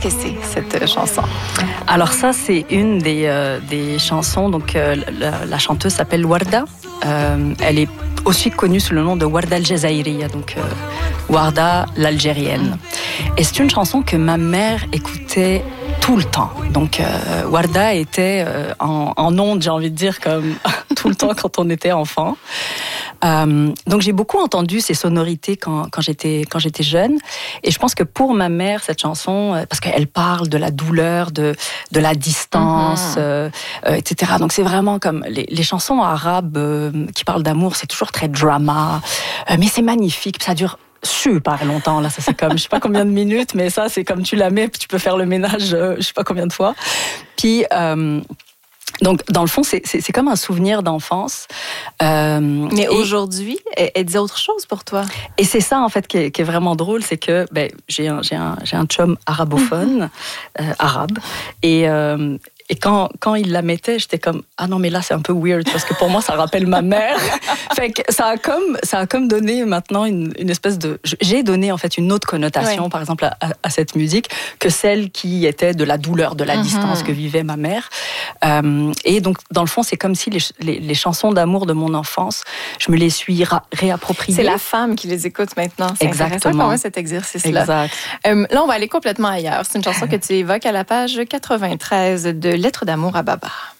que c'est, cette chanson? Alors ça, c'est une des chansons. Donc la chanteuse s'appelle Warda. Elle est aussi connue sous le nom de Warda al-Jazairiya, donc Warda l'Algérienne. Et c'est une chanson que ma mère écoutait tout le temps. Donc Warda était en ondes, j'ai envie de dire, comme tout le temps quand on était enfant. Donc j'ai beaucoup entendu ces sonorités quand j'étais jeune, et je pense que pour ma mère cette chanson, parce qu'elle parle de la douleur, de la distance, etc. Donc c'est vraiment comme les chansons arabes qui parlent d'amour, c'est toujours très drama, mais c'est magnifique, ça dure super longtemps là, ça c'est comme je sais pas combien de minutes, mais ça c'est comme tu la mets, puis tu peux faire le ménage je sais pas combien de fois. Puis donc, dans le fond, c'est comme un souvenir d'enfance. Mais aujourd'hui, elle dit autre chose pour toi. Et c'est ça, en fait, qui est vraiment drôle, c'est que j'ai un chum arabophone, arabe, et quand il la mettait, j'étais comme ah non mais là c'est un peu weird parce que pour moi ça rappelle ma mère. Fait que ça a comme donné maintenant une espèce de, j'ai donné en fait une autre connotation par exemple à cette musique que celle qui était de la douleur, de la distance que vivait ma mère. Et donc dans le fond c'est comme si les chansons d'amour de mon enfance, je me les suis réappropriées. C'est la femme qui les écoute maintenant. C'est exactement intéressant cet exercice-là. Exact. Là on va aller complètement ailleurs. C'est une chanson que tu évoques à la page 93 de Lettres d'amour à Baba.